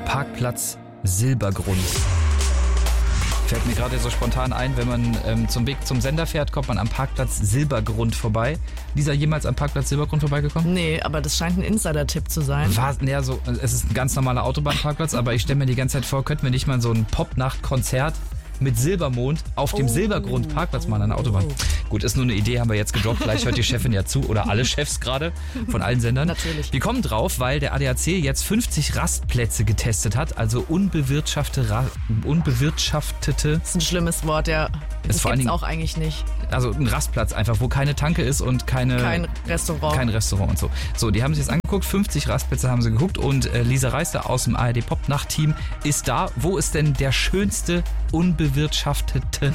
Parkplatz Silbergrund. Fällt mir gerade so spontan ein, wenn man zum Weg zum Sender fährt, kommt man am Parkplatz Silbergrund vorbei. Lisa, jemals am Parkplatz Silbergrund vorbeigekommen? Nee, aber das scheint ein Insider-Tipp zu sein. Es ist ein ganz normaler Autobahnparkplatz, aber ich stelle mir die ganze Zeit vor, könnten wir nicht mal so ein Pop-Nacht-Konzert mit Silbermond auf dem Silbergrund Parkplatz machen an der Autobahn. Gut, ist nur eine Idee, haben wir jetzt gedroppt. Vielleicht hört die Chefin ja zu oder alle Chefs gerade von allen Sendern. Natürlich. Wir kommen drauf, weil der ADAC jetzt 50 Rastplätze getestet hat, also unbewirtschaftete. Das ist ein schlimmes Wort, ja. Das vor allen gibt's Dingen auch eigentlich nicht. Also ein Rastplatz einfach, wo keine Tanke ist und kein Restaurant. Kein Restaurant und so. So, die haben sich jetzt angeguckt, 50 Rastplätze haben sie geguckt und Lisa Reister aus dem ARD Pop-Nacht-Team ist da. Wo ist denn der schönste unbewirtschaftete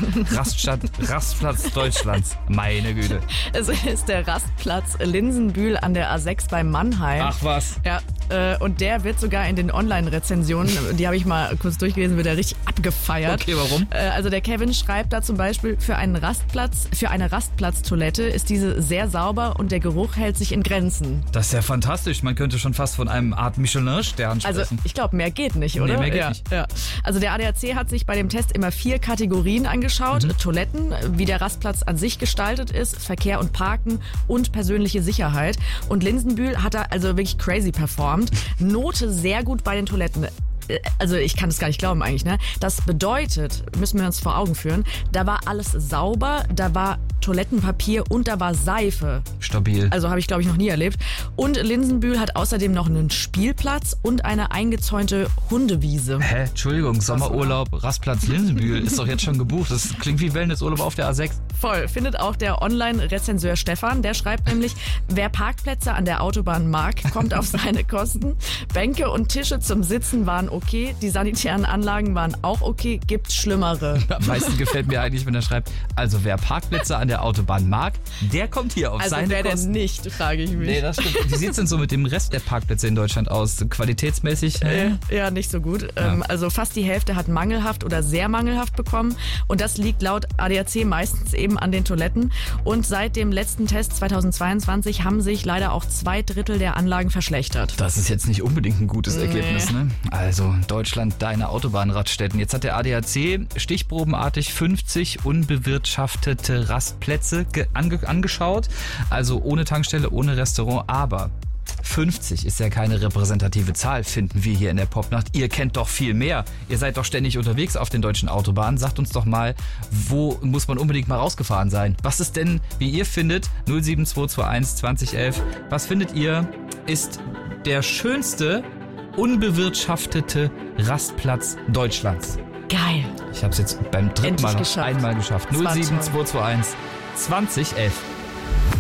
Rastplatz Deutschlands? Meine Güte. Es ist der Rastplatz Linsenbühl an der A6 bei Mannheim. Ach was. Ja, und der wird sogar in den Online-Rezensionen, die habe ich mal kurz durchgelesen, wird er richtig abgefeiert. Okay, warum? Also der Kevin schreibt da zum Beispiel, für eine Rastplatztoilette ist diese sehr sauber und der Geruch hält sich in Grenzen. Das ist ja fantastisch. Man könnte schon fast von einem Art Michelin-Stern sprechen. Also ich glaube, mehr geht nicht, oder? Nee, mehr geht nicht. Ja. Also der ADAC hat sich bei dem Test immer 4 Kategorien angeschaut. Toiletten, wie der Rastplatz an sich gestaltet ist, Verkehr und Parken und persönliche Sicherheit. Und Linsenbühl hat da also wirklich crazy performt. Note sehr gut bei den Toiletten. Also ich kann das gar nicht glauben eigentlich, ne? Das bedeutet, müssen wir uns vor Augen führen, da war alles sauber, da war Toilettenpapier und da war Seife. Stabil. Also habe ich, glaube ich, noch nie erlebt. Und Linsenbühl hat außerdem noch einen Spielplatz und eine eingezäunte Hundewiese. Hä? Entschuldigung, Sommerurlaub, Rastplatz Linsenbühl ist doch jetzt schon gebucht. Das klingt wie Wellnessurlaub auf der A6. Voll, findet auch der Online-Rezenseur Stefan. Der schreibt nämlich, wer Parkplätze an der Autobahn mag, kommt auf seine Kosten. Bänke und Tische zum Sitzen waren okay, die sanitären Anlagen waren auch okay, gibt's Schlimmere. Am meisten gefällt mir eigentlich, wenn er schreibt, also wer Parkplätze an der Autobahn mag, der kommt hier auf seine wer Kosten. denn nicht, frage ich mich. Nee, das stimmt. Wie sieht's denn so mit dem Rest der Parkplätze in Deutschland aus? Qualitätsmäßig? Ja, nicht so gut. Ja. Also fast die Hälfte hat mangelhaft oder sehr mangelhaft bekommen. Und das liegt laut ADAC meistens eben an den Toiletten. Und seit dem letzten Test 2022 haben sich leider auch 2/3 der Anlagen verschlechtert. Das ist jetzt nicht unbedingt ein gutes Ergebnis, ne? Also Deutschland, deine Autobahnraststätten. Jetzt hat der ADAC stichprobenartig 50 unbewirtschaftete Rastplätze angeschaut. Also ohne Tankstelle, ohne Restaurant, aber 50 ist ja keine repräsentative Zahl, finden wir hier in der Popnacht. Ihr kennt doch viel mehr. Ihr seid doch ständig unterwegs auf den deutschen Autobahnen. Sagt uns doch mal, wo muss man unbedingt mal rausgefahren sein? Was ist denn, wie ihr findet, 07221 2011, was findet ihr, ist der schönste unbewirtschaftete Rastplatz Deutschlands? Geil. Ich habe es jetzt beim dritten Mal noch geschafft. einmal geschafft. Das war 07221 2011.